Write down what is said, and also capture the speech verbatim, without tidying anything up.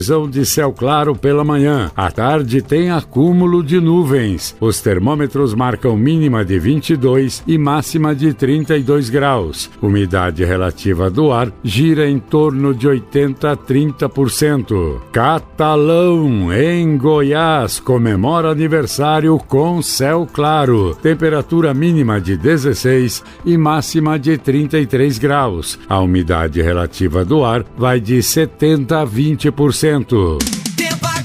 Previsão de céu claro pela manhã. À tarde tem acúmulo de nuvens. Os termômetros marcam mínima de vinte e dois e máxima de trinta e dois graus. Umidade relativa do ar gira em torno de oitenta a trinta por cento. Catalão, em Goiás, comemora aniversário com céu claro. Temperatura mínima de dezesseis e máxima de trinta e três graus. A umidade relativa do ar vai de setenta a vinte por cento.